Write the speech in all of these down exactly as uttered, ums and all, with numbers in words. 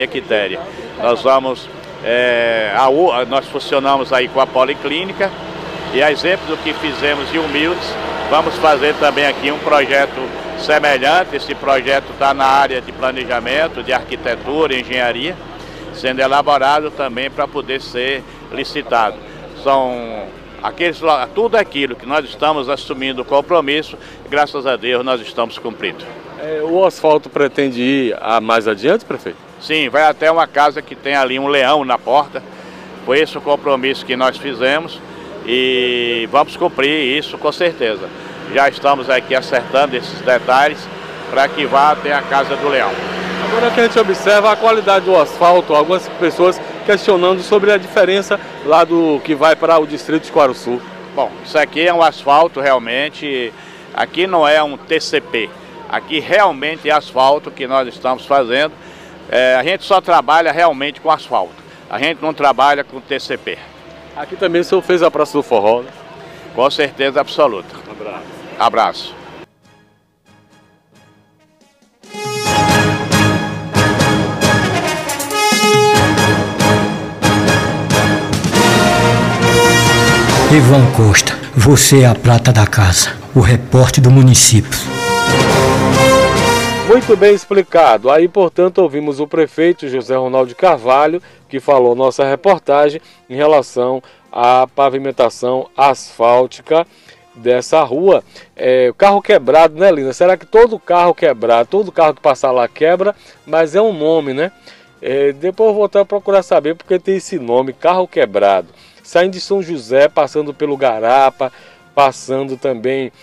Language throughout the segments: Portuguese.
Quitéria. Nós vamos, é, a, nós funcionamos aí com a Policlínica e, a exemplo do que fizemos em Humildes, vamos fazer também aqui um projeto semelhante. Esse projeto está na área de planejamento, de arquitetura, engenharia, sendo elaborado também para poder ser licitado. São aqueles, tudo aquilo que nós estamos assumindo compromisso, graças a Deus nós estamos cumprindo. É, o asfalto pretende ir a mais adiante, prefeito? Sim, vai até uma casa que tem ali um leão na porta. Foi esse o compromisso que nós fizemos e vamos cumprir isso com certeza. Já estamos aqui acertando esses detalhes para que vá até a casa do leão. Agora que a gente observa a qualidade do asfalto, algumas pessoas questionando sobre a diferença lá do que vai para o distrito de Curuçu. Bom, isso aqui é um asfalto realmente, aqui não é um T C P, aqui realmente é asfalto que nós estamos fazendo. É, a gente só trabalha realmente com asfalto, a gente não trabalha com T C P. Aqui também o senhor fez a Praça do Forró, né? Com certeza absoluta. Um abraço. Abraço. Ivan Costa, você é a prata da casa, o repórter do município. Muito bem explicado. Aí, portanto, ouvimos o prefeito José Ronaldo Carvalho, que falou nossa reportagem em relação à pavimentação asfáltica dessa rua. É, o carro quebrado, né, Lina? Será que todo carro quebrado, todo carro que passar lá quebra, mas é um nome, né? É, depois eu vou voltar a procurar saber porque tem esse nome, carro quebrado. Saindo de São José, passando pelo Garapa, passando também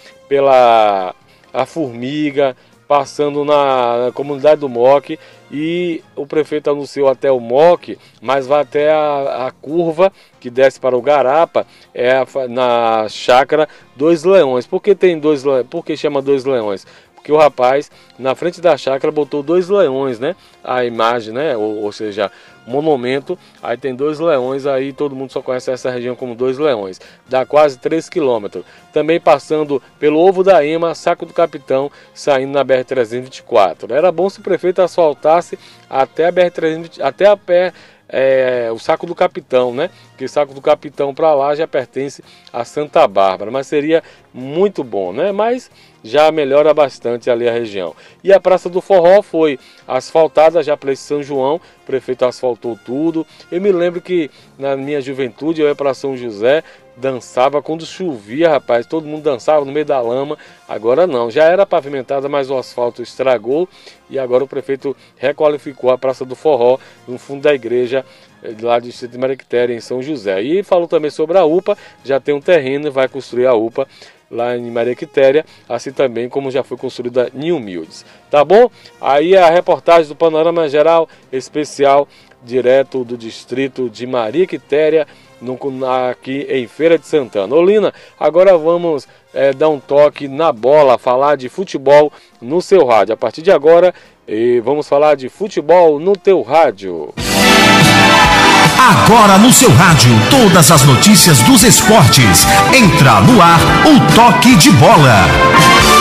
pela a Formiga, passando na, na comunidade do Moque, e o prefeito anunciou até o Moque, mas vai até a, a curva que desce para o Garapa, é a, na chácara Dois Leões. Por que tem dois leões? Por que chama Dois Leões? Porque o rapaz, na frente da chácara, botou dois leões, né? A imagem, né? Ou, ou seja, monumento, aí tem dois leões, aí todo mundo só conhece essa região como Dois Leões. Dá quase três quilômetros. Também passando pelo Ovo da Ema, Saco do Capitão, saindo na B R trezentos e vinte e quatro. Era bom se o prefeito asfaltasse até a B R trezentos e vinte, até a pé. É, o Saco do Capitão, né? Que o Saco do Capitão para lá já pertence a Santa Bárbara, mas seria muito bom, né? Mas já melhora bastante ali a região. E a Praça do Forró foi asfaltada já para esse São João, o prefeito asfaltou tudo. Eu me lembro que na minha juventude eu ia para São José, dançava quando chovia, rapaz, todo mundo dançava no meio da lama. Agora não, já era pavimentada, mas o asfalto estragou e agora o prefeito requalificou a Praça do Forró no fundo da igreja lá do distrito de Maria Quitéria, em São José. E falou também sobre a U P A, já tem um terreno e vai construir a U P A lá em Maria Quitéria, assim também como já foi construída em Humildes. Tá bom? Aí a reportagem do Panorama Geral Especial, direto do distrito de Maria Quitéria, no, aqui em Feira de Santana. Olina, agora vamos é, dar um toque na bola, falar de futebol no seu rádio. A partir de agora, e vamos falar de futebol no teu rádio. Agora no seu rádio, todas as notícias dos esportes. Entra no ar o Toque de Bola.